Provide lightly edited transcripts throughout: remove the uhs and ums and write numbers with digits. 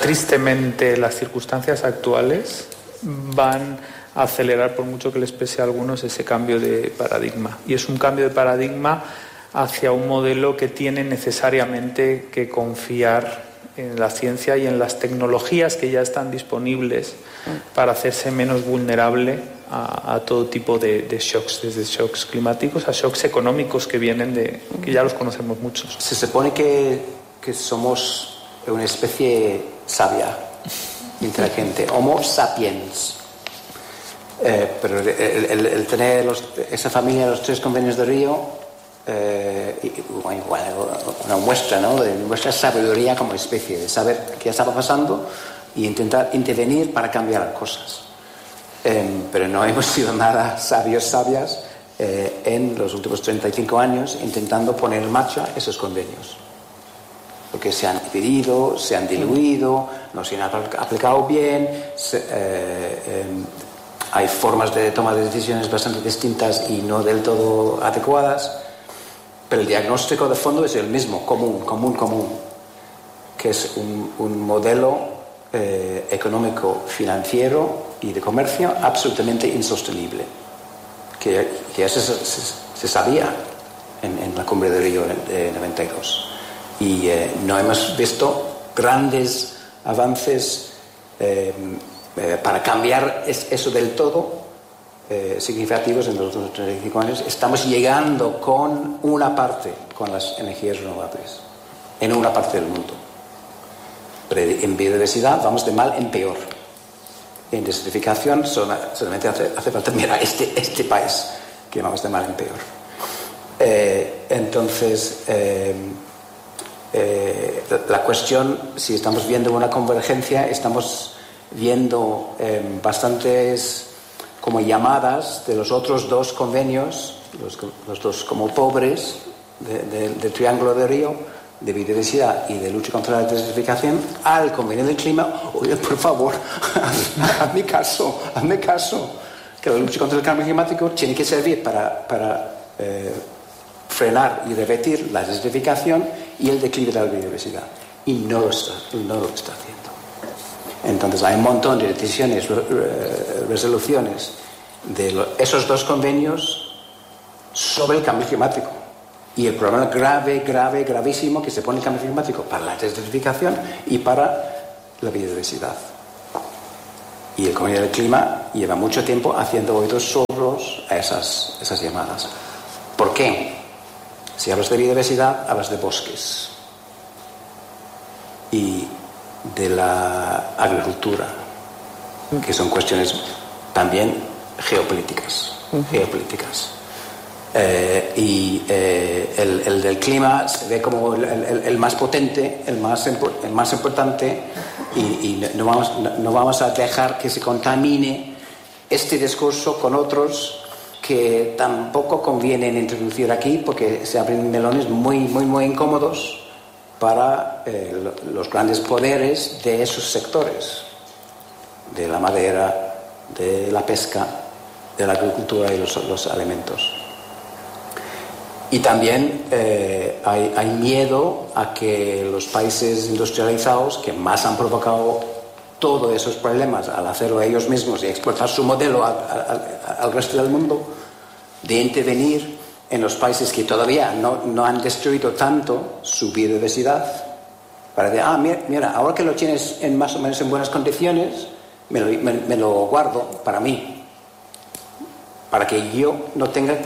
tristemente las circunstancias actuales van a acelerar, por mucho que les pese a algunos, ese cambio de paradigma. Y es un cambio de paradigma hacia un modelo que tiene necesariamente que confiar en la ciencia y en las tecnologías que ya están disponibles para hacerse menos vulnerable a todo tipo de shocks, desde shocks climáticos a shocks económicos que vienen que ya los conocemos muchos. Se supone que somos una especie sabia, inteligente, Homo sapiens. Pero el tener esa familia, los 3 convenios de Río, una muestra, ¿no?, de nuestra sabiduría como especie, de saber qué estaba pasando y intentar intervenir para cambiar las cosas. Pero no hemos sido nada sabias en los últimos 35 años intentando poner en marcha esos convenios. Porque se han dividido, se han diluido, no se han aplicado bien, hay formas de toma de decisiones bastante distintas y no del todo adecuadas, pero el diagnóstico de fondo es el mismo, común, que es un modelo económico, financiero y de comercio absolutamente insostenible, que ya se sabía en la cumbre de Río de 92. Y no hemos visto grandes avances para cambiar eso del todo significativos en los últimos 35 años. Estamos llegando con las energías renovables en una parte del mundo, pero en biodiversidad vamos de mal en peor. En desertificación solamente hace falta mirar este país, que vamos de mal en peor. Entonces la cuestión, si estamos viendo una convergencia, estamos viendo bastantes como llamadas de los otros 2 convenios, los 2 como pobres del Triángulo de Río, de biodiversidad y de lucha contra la desertificación, al convenio del clima. Oye, por favor, hazme caso, que la lucha contra el cambio climático tiene que servir para frenar y revertir la desertificación y el declive de la biodiversidad, y no lo está haciendo. Entonces hay un montón de decisiones, resoluciones de esos 2 convenios sobre el cambio climático y el problema gravísimo que se pone el cambio climático para la desertificación y para la biodiversidad. Y el convenio del clima lleva mucho tiempo haciendo oídos sordos a esas llamadas. ¿Por qué? Si hablas de biodiversidad, hablas de bosques y de la agricultura, que son cuestiones también geopolíticas. El del clima se ve como el más potente, el más importante, y no vamos a dejar que se contamine este discurso con otros que tampoco convienen introducir aquí, porque se abren melones muy incómodos para los grandes poderes de esos sectores, de la madera, de la pesca, de la agricultura y los alimentos. Y también hay miedo a que los países industrializados, que más han provocado todos esos problemas al hacerlo ellos mismos y exportar su modelo al resto del mundo, de intervenir en los países que todavía no han destruido tanto su biodiversidad, para decir, mira, ahora que lo tienes más o menos en buenas condiciones, me lo guardo para mí, para que yo no tenga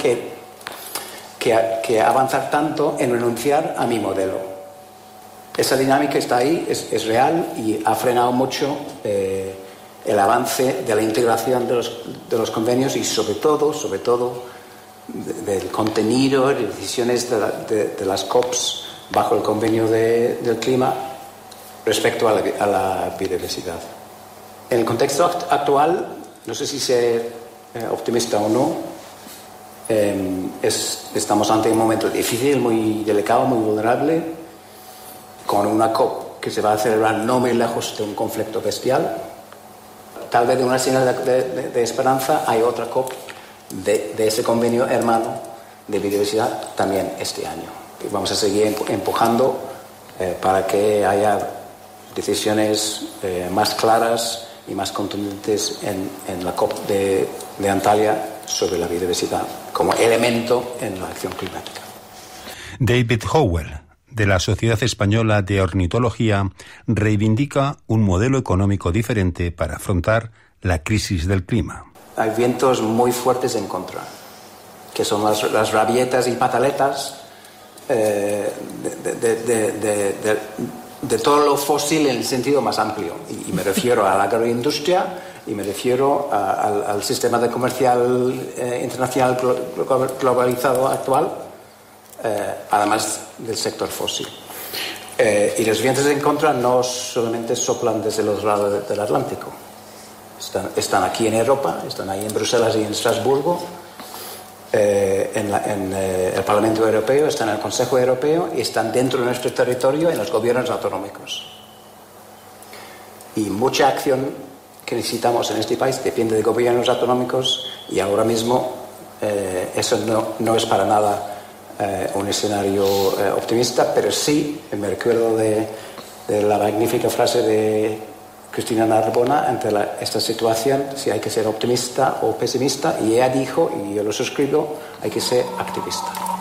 que avanzar tanto en renunciar a mi modelo. Esa dinámica está ahí, es real, y ha frenado mucho el avance de la integración de los convenios y sobre todo del contenido de decisiones de las COPs bajo el convenio del clima respecto a la biodiversidad. En el contexto actual, no sé si ser optimista o no, estamos ante un momento difícil, muy delicado, muy vulnerable, con una COP que se va a celebrar no muy lejos de un conflicto bestial. Tal vez de una señal de esperanza hay otra COP de ese convenio hermano de biodiversidad también este año. Y vamos a seguir empujando para que haya decisiones más claras y más contundentes en la COP de Antalya sobre la biodiversidad como elemento en la acción climática. David Howell, de la Sociedad Española de Ornitología, reivindica un modelo económico diferente para afrontar la crisis del clima. Hay vientos muy fuertes en contra, que son las rabietas y pataletas de todo lo fósil en el sentido más amplio. Y me refiero a la agroindustria y me refiero al sistema de comercial internacional globalizado actual, además del sector fósil. Y los vientos en contra no solamente soplan desde el otro lado del Atlántico. Están aquí en Europa, están ahí en Bruselas y en Estrasburgo, en el Parlamento Europeo, están en el Consejo Europeo y están dentro de nuestro territorio en los gobiernos autonómicos. Y mucha acción que necesitamos en este país depende de gobiernos autonómicos y ahora mismo eso no es para nada un escenario optimista, pero sí me recuerdo de la magnífica frase de Cristina Narbona ante esta situación, si hay que ser optimista o pesimista, y ella dijo, y yo lo suscribo, hay que ser activista.